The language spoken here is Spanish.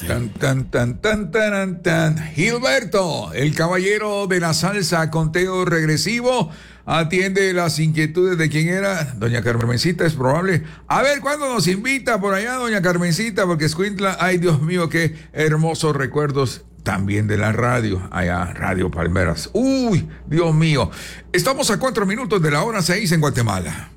Tan, tan, tan, tan, tan, tan. Gilberto, el caballero de la salsa, conteo regresivo, atiende las inquietudes de quién era. Doña Carmencita, es probable. A ver, ¿cuándo nos invita por allá, doña Carmencita? Porque Escuintla, ay, Dios mío, qué hermosos recuerdos también de la radio, allá, Radio Palmeras. Uy, Dios mío. Estamos a 4 minutos de la hora 6 en Guatemala.